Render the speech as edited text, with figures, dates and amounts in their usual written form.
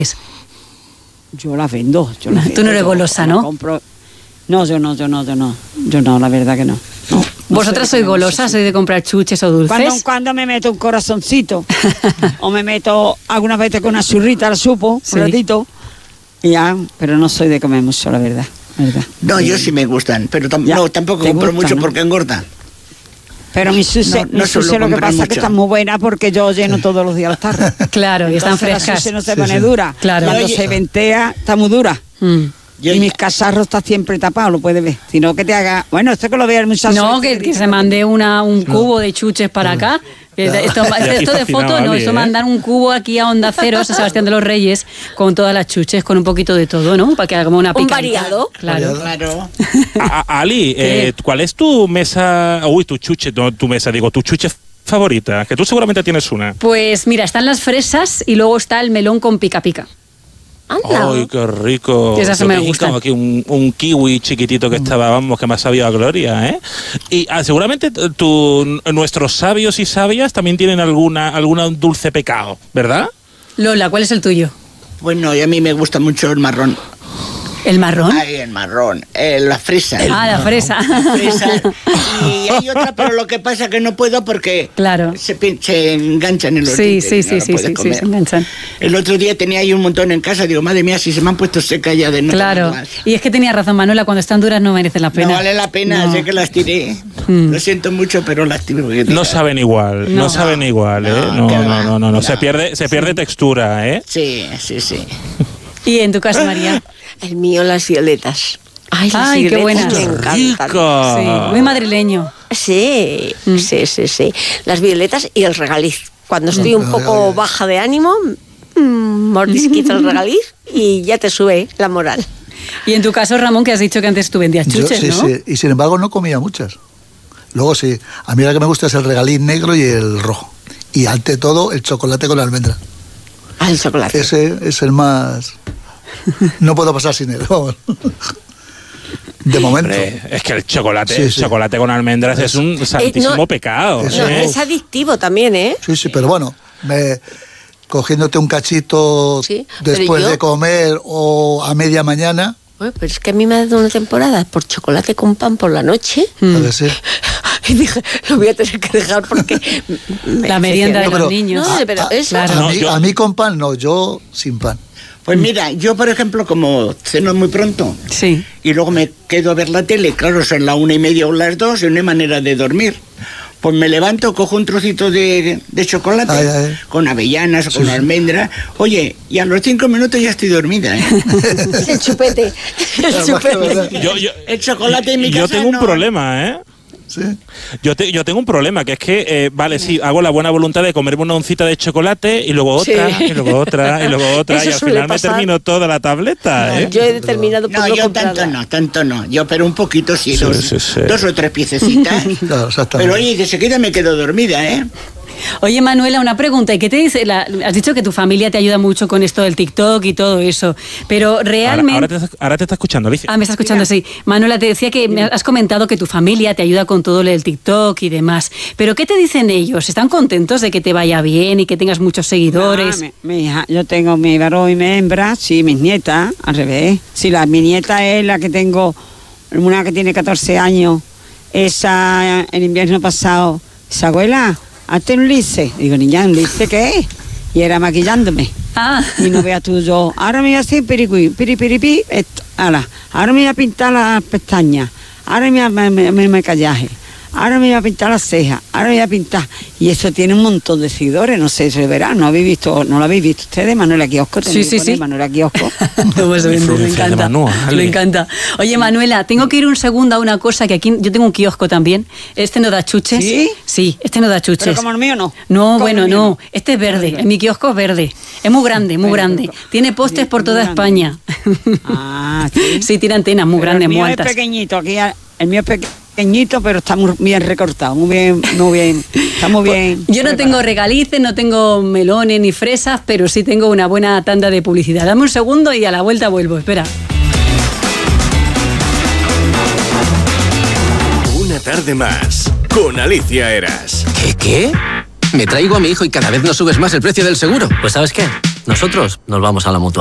Yo las vendo. Tú no eres golosa, ¿no? Compro... No, yo no, la verdad que no. ¿Vosotras sois golosas? ¿Sois de comprar chuches o dulces? Cuando me meto un corazoncito o me meto algunas veces con una churrita al supo, un ratito, y ya, pero no soy de comer mucho, la verdad. No, yo sí me gustan, pero tampoco compro mucho porque engordan. Pero mi suce lo que pasa es que está muy buena porque yo lleno todos los días las tardes. Claro, y están frescas. La suce no se pone dura. Claro. Cuando se ventea, está muy dura. Y mis cacharros está siempre tapado, lo puedes ver. Sino que te haga... Bueno, esto que lo vea el muchacho. No, que se mande un cubo de chuches para acá. Esto de foto, no, esto mandar un cubo aquí a Onda Cero, a Sebastián de los Reyes, con todas las chuches, con un poquito de todo, ¿no? Para que hagamos una picante. Un variado. Claro. Ali, ¿cuál es tu mesa, tu chuche favorita? Que tú seguramente tienes una. Pues mira, están las fresas y luego está el melón con pica pica. Anda. ¡Ay, qué rico! Esas me gustan. Aquí un kiwi chiquitito que estaba, vamos, que me ha sabido a gloria, ¿eh? Y seguramente nuestros sabios y sabias también tienen alguna dulce pecado, ¿verdad? Lola, ¿cuál es el tuyo? Bueno, y a mí me gusta mucho el marrón. ¿El marrón? Ay, el marrón, la fresa. La fresa. La fresa. Y hay otra, pero lo que pasa es que no puedo porque se enganchan en los dientes. Sí, se enganchan. El otro día tenía ahí un montón en casa, digo, madre mía, si se me han puesto seca ya de no. Claro, y es que tenía razón Manuela, cuando están duras no merecen la pena. No vale la pena, sé que las tiré. Lo siento mucho, pero las tiré. No saben igual, no saben igual, ¿eh? No. Se pierde textura, ¿eh? Sí. ¿Y en tu caso, María? El mío, las violetas. Ay, qué buenas. Me encantan. Sí, muy madrileño. Sí. Las violetas y el regaliz. Cuando estoy un poco baja de ánimo, mordisquito el regaliz y ya te sube la moral. Y en tu caso, Ramón, que has dicho que antes tú vendías chuches, ¿no? Sí, y sin embargo no comía muchas. Luego sí, a mí la que me gusta es el regaliz negro y el rojo. Y ante todo, el chocolate con almendra. El chocolate. Ese es el más... No puedo pasar sin él, vamos. De momento. Es que el chocolate con almendras es un santísimo pecado. Es adictivo también, ¿eh? Sí, pero bueno, cogiéndote un cachito después de comer o a media mañana. Bueno, pero es que a mí me ha dado una temporada por chocolate con pan por la noche. A ver, sí. Y dije, lo voy a tener que dejar porque... la merienda de los niños. No, pero eso... Claro. A mí con pan no, yo sin pan. Pues mira, yo por ejemplo, como ceno muy pronto y luego me quedo a ver la tele, claro, son las 1:30 o las 2 y no hay manera de dormir. Pues me levanto, cojo un trocito de chocolate con avellanas o con almendra. Oye, y a los 5 minutos ya estoy dormida, ¿eh? El chupete. El chocolate en mi casa. Yo tengo un problema, ¿eh? ¿Sí? Yo tengo un problema, que es que, hago la buena voluntad de comerme una oncita de chocolate y luego otra, y luego otra, y luego otra, y al final me termino toda la tableta, ¿eh? Yo he determinado por no comprarla. Tanto no. Yo, pero un poquito sí, dos o tres piececitas. Claro, pero oye, de seguida me quedo dormida, ¿eh? Oye, Manuela, una pregunta. ¿Y qué te dice? Has dicho que tu familia te ayuda mucho con esto del TikTok y todo eso, pero realmente... Ahora te está escuchando, Alicia. Me está escuchando, sí. Manuela, te decía que me has comentado que tu familia te ayuda con todo el TikTok y demás, pero ¿qué te dicen ellos? ¿Están contentos de que te vaya bien y que tengas muchos seguidores? Mi hija, yo tengo mi varón y mi hembra, sí, mis nietas, al revés. Sí, mi nieta es la que tengo, una que tiene 14 años, esa, el invierno pasado, esa abuela... hazte un lice. Digo, niña, ¿un lice qué es? Y era maquillándome. Y no veas tú, yo, ahora me voy a hacer piripiripi, ahora me voy a pintar las pestañas, ahora me voy a maquillaje, ahora me voy a pintar las cejas, ahora me voy a pintar. Y eso tiene un montón de seguidores, no sé, se verá, no lo habéis visto ustedes, Manuela Kiosco. Sí. Manuela Kiosco. Me encanta. Oye, Manuela, tengo que ir un segundo a una cosa, que aquí yo tengo un kiosco también. Este no da chuches. ¿Sí? Sí, este no da chuches. Pero como el mío no. No, bueno, no. Este es verde. En mi kiosco es verde. Es muy grande, muy grande. Tiene postes por toda España. ¿Sí? Sí, tiene antenas muy grandes, muy altas. El mío es pequeñito, aquí el mío es pequeñito, pero está muy bien recortado, muy bien, está muy bien. Yo no tengo regalices, no tengo melones ni fresas, pero sí tengo una buena tanda de publicidad. Dame un segundo y a la vuelta vuelvo, espera. Una tarde más, con Alicia Eras. ¿Qué? Me traigo a mi hijo y cada vez no subes más el precio del seguro. Pues ¿sabes qué? Nosotros nos vamos a la Mutua.